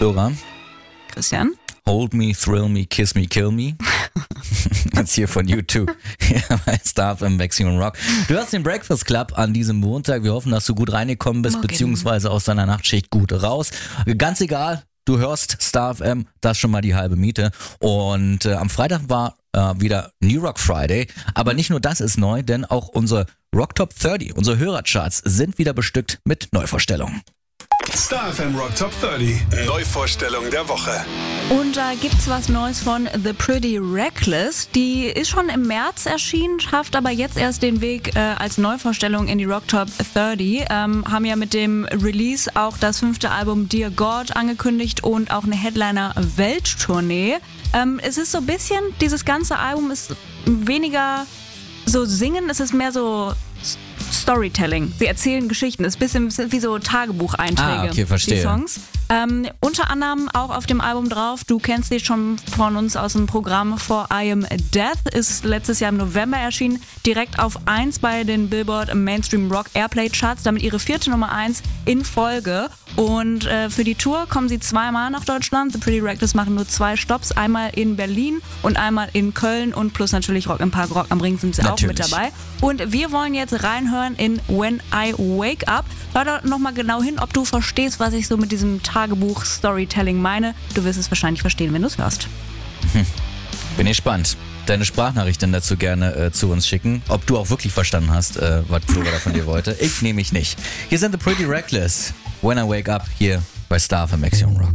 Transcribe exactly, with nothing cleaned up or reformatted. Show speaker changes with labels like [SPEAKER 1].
[SPEAKER 1] Dora.
[SPEAKER 2] Christian?
[SPEAKER 1] Hold Me, Thrill Me, Kiss Me, Kill Me. Jetzt hier von U zwei. Ja, bei Star F M Maximum Rock. Du hörst den Breakfast Club an diesem Montag. Wir hoffen, dass du gut reingekommen bist,
[SPEAKER 2] Morgen.
[SPEAKER 1] beziehungsweise aus deiner Nachtschicht gut raus. Ganz egal, du hörst Star F M, das ist schon mal die halbe Miete. Und äh, am Freitag war äh, wieder New Rock Friday. Aber nicht nur das ist neu, denn auch unsere Rock Top dreißig, unsere Hörercharts sind wieder bestückt mit Neuvorstellungen.
[SPEAKER 3] Star F M Rock Top dreißig. Neuvorstellung der Woche.
[SPEAKER 2] Und da gibt's was Neues von The Pretty Reckless. Die ist schon im März erschienen, schafft aber jetzt erst den Weg äh, als Neuvorstellung in die Rock Top dreißig. Ähm, haben ja mit dem Release auch das fünfte Album Dear God angekündigt und auch eine Headliner-Welttournee. Ähm, es ist so ein bisschen, dieses ganze Album ist weniger so singen, es ist mehr so Storytelling. Sie erzählen Geschichten. Es ist ein bisschen wie so Tagebucheinträge.
[SPEAKER 1] Ah, okay, verstehe.
[SPEAKER 2] Die Songs. Ähm, unter anderem auch auf dem Album drauf, du kennst dich schon von uns aus dem Programm For I Am Death, ist letztes Jahr im November erschienen, direkt auf eins bei den Billboard Mainstream Rock Airplay Charts, damit ihre vierte Nummer eins in Folge. Und äh, für die Tour kommen sie zweimal nach Deutschland. The Pretty Reckless machen nur zwei Stops, einmal in Berlin und einmal in Köln und plus natürlich Rock im Park, Rock am Ring sind sie
[SPEAKER 1] natürlich
[SPEAKER 2] auch mit dabei. Und wir wollen jetzt reinhören in When I Wake Up. Hör doch nochmal genau hin, ob du verstehst, was ich so mit diesem Tagebuch-Storytelling meine. Du wirst es wahrscheinlich verstehen, wenn du es hörst.
[SPEAKER 1] Hm. Bin gespannt. Deine Sprachnachricht dann dazu gerne äh, zu uns schicken. Ob du auch wirklich verstanden hast, äh, was Flora da von dir wollte. Ich nehme mich nicht. Hier sind The Pretty Reckless. When I Wake Up hier bei Star F M Maximum Rock.